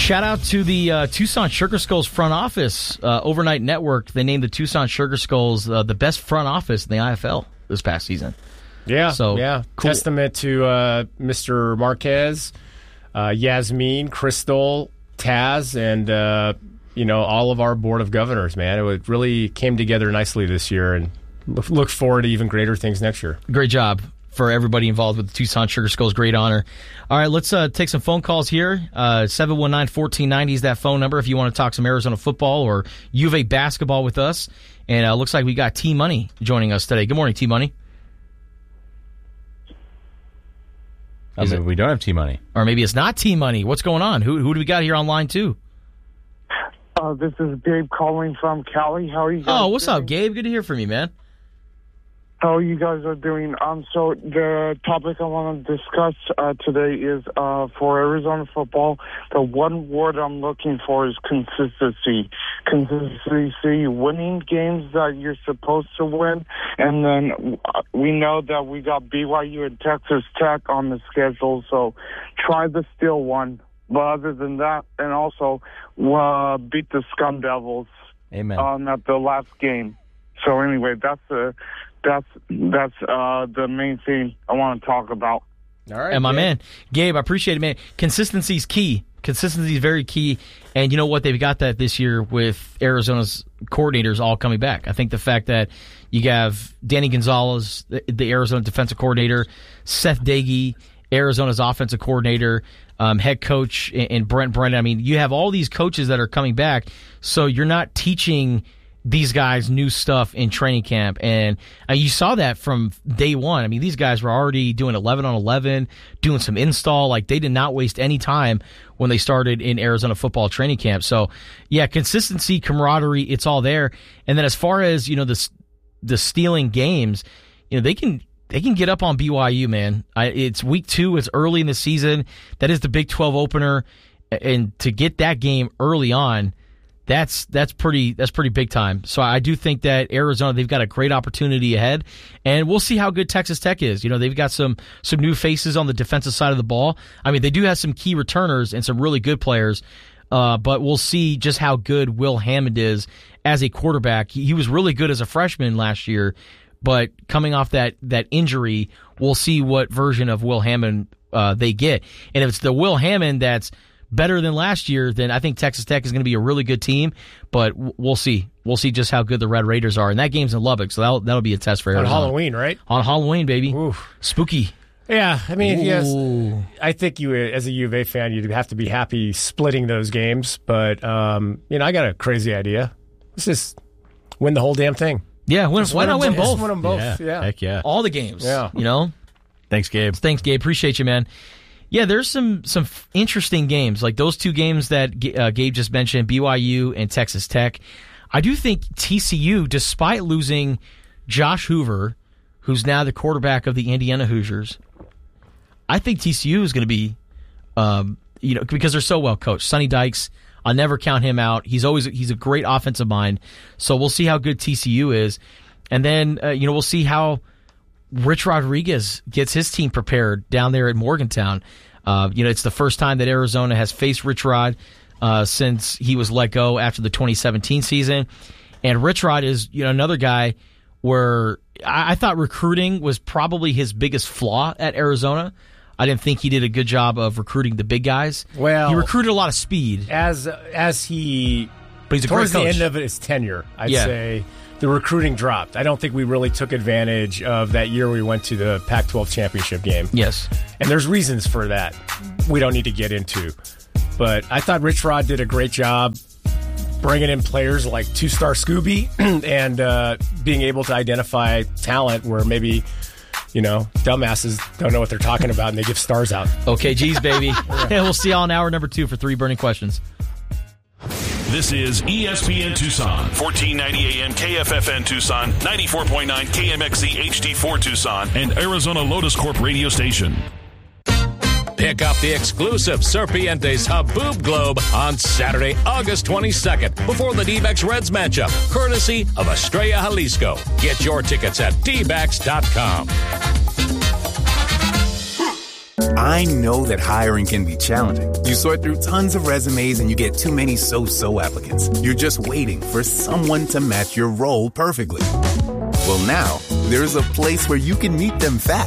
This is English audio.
Shout out to the Tucson Sugar Skulls front office overnight network. They named the Tucson Sugar Skulls the best front office in the IFL this past season. Yeah, so cool. Testament to Mr. Marquez, Yasmin, Crystal, Taz, and all of our board of governors. Man, it really came together nicely this year, and look forward to even greater things next year. Great job for everybody involved with the Tucson Sugar Skulls. Great honor. All right, let's take some phone calls here. 719-1490 is that phone number if you want to talk some Arizona football or U of A basketball with us. And it looks like we got T-Money joining us today. Good morning, T-Money. We don't have T-Money. Or maybe it's not T-Money. What's going on? Who do we got here on line two? This is Gabe calling from Cali. How are you guys Oh, what's doing? up, Gabe? Good to hear from you, man. How you guys are doing? So the topic I want to discuss today is for Arizona football. The one word I'm looking for is consistency. Consistency, winning games that you're supposed to win, and then we know that we got BYU and Texas Tech on the schedule. So try to steal one. But other than that, and also beat the Scum Devils. Amen. At the last game. So anyway, that's the main thing I want to talk about. All right, and my man, Gabe, I appreciate it, man. Consistency is key. Consistency is very key. And you know what? They've got that this year with Arizona's coordinators all coming back. I think the fact that you have Danny Gonzalez, the Arizona defensive coordinator, Seth Dagey, Arizona's offensive coordinator, head coach, and Brent Brennan. I mean, you have all these coaches that are coming back, so you're not teaching these guys new stuff in training camp. And you saw that from day one. I mean, these guys were already doing 11 on 11, doing some install. Like, they did not waste any time when they started in Arizona football training camp. So, yeah, consistency, camaraderie, it's all there. And then as far as, the stealing games, they can get up on BYU, man. It's week 2. It's early in the season. That is the Big 12 opener. And to get that game early on, that's pretty big time. So I do think that Arizona, they've got a great opportunity ahead, and we'll see how good Texas Tech is. They've got some new faces on the defensive side of the ball. I mean, they do have some key returners and some really good players, but we'll see just how good Will Hammond is as a quarterback. He was really good as a freshman last year, but coming off that injury, we'll see what version of Will Hammond they get. And if it's the Will Hammond that's better than last year, then I think Texas Tech is going to be a really good team, but we'll see. We'll see just how good the Red Raiders are. And that game's in Lubbock, so that'll be a test for Arizona. On Halloween, right? On Halloween, baby. Oof. Spooky. Yeah, I mean, Ooh. yes. I think you, as a U of A fan, you'd have to be happy splitting those games. But, I got a crazy idea. Let's just win the whole damn thing. Yeah, why not win both? Just win them both. Yeah. Heck yeah. All the games. Yeah. Thanks, Gabe. Thanks, Gabe. Appreciate you, man. Yeah, there's some interesting games, like those two games that Gabe just mentioned, BYU and Texas Tech. I do think TCU, despite losing Josh Hoover, who's now the quarterback of the Indiana Hoosiers, I think TCU is going to be, because they're so well coached. Sonny Dykes, I'll never count him out. He's a great offensive mind. So we'll see how good TCU is, and then we'll see how Rich Rodriguez gets his team prepared down there at Morgantown. It's the first time that Arizona has faced Rich Rod since he was let go after the 2017 season. And Rich Rod is another guy where I thought recruiting was probably his biggest flaw at Arizona. I didn't think he did a good job of recruiting the big guys. Well, he recruited a lot of speed. As he, but he's a towards great coach. the end of his tenure, I'd say the recruiting dropped. I don't think we really took advantage of that year we went to the Pac-12 championship game. Yes. And there's reasons for that we don't need to get into. But I thought Rich Rod did a great job bringing in players like two-star Scooby and being able to identify talent where maybe, dumbasses don't know what they're talking about and they give stars out. Okay, geez, baby. Yeah, we'll see y'all in hour number 2 for 3 burning questions. This is ESPN Tucson, 1490 AM KFFN Tucson, 94.9 KMXZ HD4 Tucson, and Arizona Lotus Corp radio station. Pick up the exclusive Serpientes Haboob Globe on Saturday, August 22nd, before the D-backs Reds matchup, courtesy of Estrella Jalisco. Get your tickets at dbacks.com. I know that hiring can be challenging. You sort through tons of resumes and you get too many so-so applicants. You're just waiting for someone to match your role perfectly. Well, now, there's a place where you can meet them fast